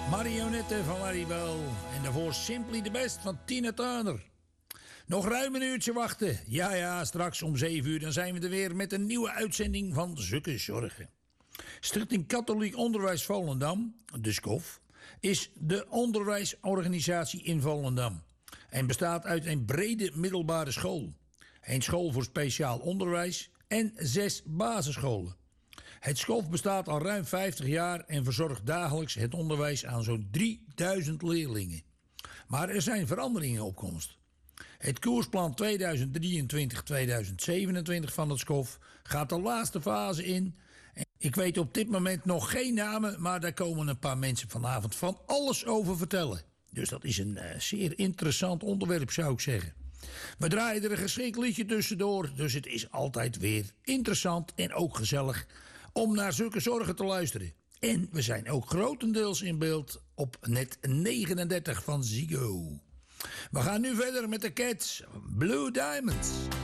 Marionette van Maribel. En daarvoor Simply the Best van Tina Turner. Nog ruim een uurtje wachten. Ja, straks om 7 uur dan zijn we er weer met een nieuwe uitzending van Zukke Zorgen. Stichting Katholiek Onderwijs Volendam, de SCOF, is de onderwijsorganisatie in Volendam. En bestaat uit een brede middelbare school. Een school voor speciaal onderwijs en 6 basisscholen. Het SCOF bestaat al ruim 50 jaar en verzorgt dagelijks het onderwijs aan zo'n 3000 leerlingen. Maar er zijn veranderingen op komst. Het koersplan 2023-2027 van het SCOF gaat de laatste fase in. Ik weet op dit moment nog geen namen, maar daar komen een paar mensen vanavond van alles over vertellen. Dus dat is een zeer interessant onderwerp, zou ik zeggen. We draaien er een geschikt liedje tussendoor, dus het is altijd weer interessant en ook gezellig om naar Zukke Zorgen te luisteren. En we zijn ook grotendeels in beeld op net 39 van Ziggo. We gaan nu verder met de Cats, Blue Diamonds.